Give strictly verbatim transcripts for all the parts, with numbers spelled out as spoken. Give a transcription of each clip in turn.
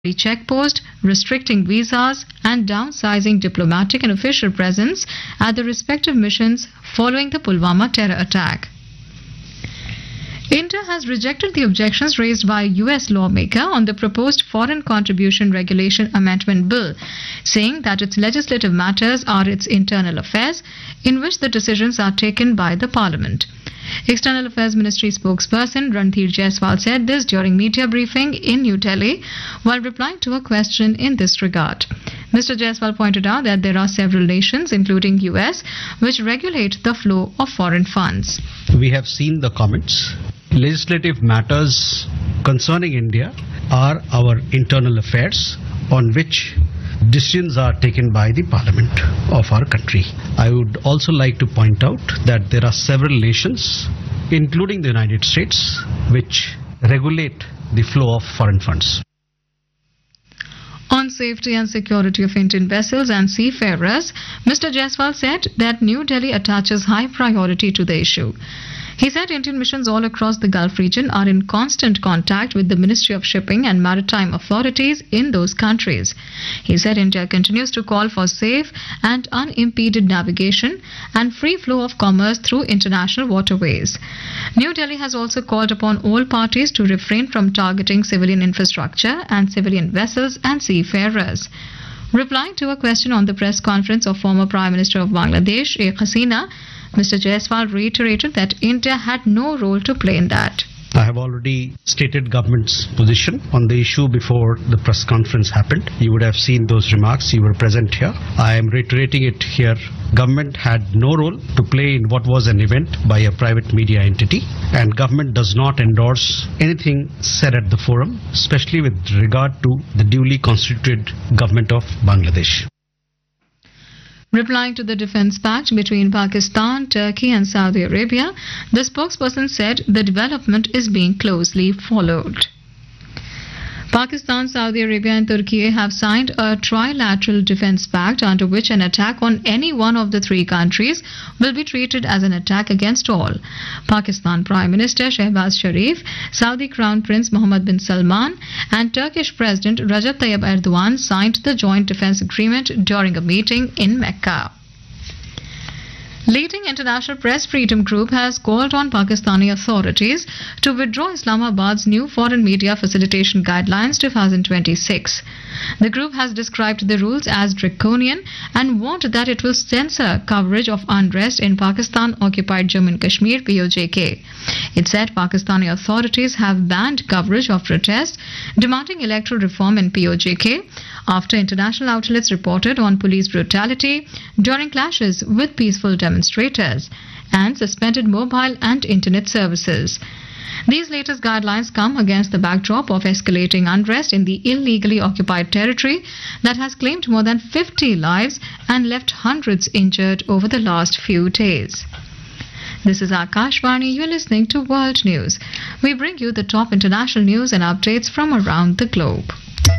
checkpost, restricting visas, and downsizing diplomatic and official presence at the respective missions following the Pulwama terror attack. India has rejected the objections raised by a U S lawmaker on the proposed Foreign Contribution Regulation Amendment Bill, saying that its legislative matters are its internal affairs, in which the decisions are taken by the Parliament. External Affairs Ministry spokesperson Ranveer Jaiswal said this during media briefing in New Delhi while replying to a question in this regard. Mister Jaiswal pointed out that there are several nations, including U S, which regulate the flow of foreign funds. We have seen the comments. Legislative matters concerning India are our internal affairs on which decisions are taken by the Parliament of our country. I would also like to point out that there are several nations, including the United States, which regulate the flow of foreign funds. On safety and security of Indian vessels and seafarers, Mister Jaiswal said that New Delhi attaches high priority to the issue. He said Indian missions all across the Gulf region are in constant contact with the Ministry of Shipping and Maritime authorities in those countries. He said India continues to call for safe and unimpeded navigation and free flow of commerce through international waterways. New Delhi has also called upon all parties to refrain from targeting civilian infrastructure and civilian vessels and seafarers. Replying to a question on the press conference of former Prime Minister of Bangladesh, Sheikh Hasina, Mister Jaiswal reiterated that India had no role to play in that. I have already stated government's position on the issue before the press conference happened. You would have seen those remarks. You were present here. I am reiterating it here. Government had no role to play in what was an event by a private media entity, and government does not endorse anything said at the forum, especially with regard to the duly constituted government of Bangladesh. Replying to the defense pact between Pakistan, Turkey and Saudi Arabia, the spokesperson said the development is being closely followed. Pakistan, Saudi Arabia and Turkey have signed a trilateral defense pact under which an attack on any one of the three countries will be treated as an attack against all. Pakistan Prime Minister Shehbaz Sharif, Saudi Crown Prince Mohammed bin Salman and Turkish President Recep Tayyip Erdogan signed the joint defense agreement during a meeting in Mecca. Leading international press freedom group has called on Pakistani authorities to withdraw Islamabad's new foreign media facilitation guidelines twenty twenty-six. The group has described the rules as draconian and warned that it will censor coverage of unrest in Pakistan-occupied Jammu and Kashmir P O J K. It said Pakistani authorities have banned coverage of protests demanding electoral reform in P O J K after international outlets reported on police brutality during clashes with peaceful demonstrators and suspended mobile and internet services. These latest guidelines come against the backdrop of escalating unrest in the illegally occupied territory that has claimed more than fifty lives and left hundreds injured over the last few days. This is Akashvani. You are listening to World News. We bring you the top international news and updates from around the globe.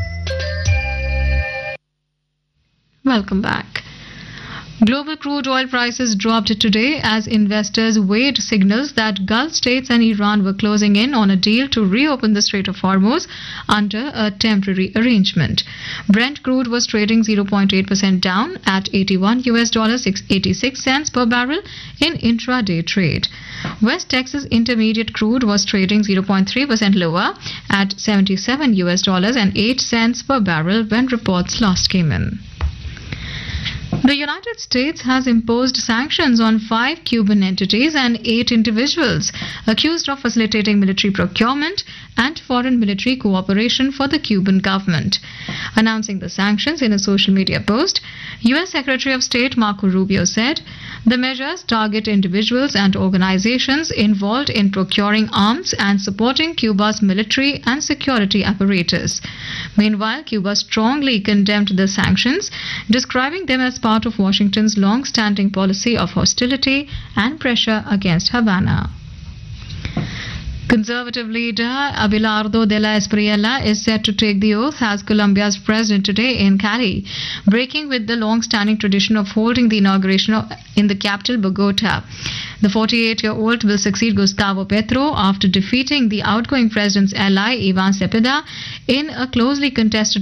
Welcome back. Global crude oil prices dropped today as investors weighed signals that Gulf states and Iran were closing in on a deal to reopen the Strait of Hormuz under a temporary arrangement. Brent crude was trading zero point eight percent down at eighty-one U S dollars eighty-six cents per barrel in intraday trade. West Texas Intermediate crude was trading zero point three percent lower at seventy-seven U S dollars and eight cents per barrel when reports last came in. The United States has imposed sanctions on five Cuban entities and eight individuals accused of facilitating military procurement and foreign military cooperation for the Cuban government. Announcing the sanctions in a social media post, U S Secretary of State Marco Rubio said the measures target individuals and organizations involved in procuring arms and supporting Cuba's military and security apparatus. Meanwhile, Cuba strongly condemned the sanctions, describing them as part of Washington's long-standing policy of hostility and pressure against Havana. Conservative leader Abelardo Della Espriella is set to take the oath as Colombia's president today in Cali, breaking with the long-standing tradition of holding the inauguration of, in the capital Bogota. The forty-eight-year-old will succeed Gustavo Petro after defeating the outgoing president's ally Ivan Cepeda in a closely contested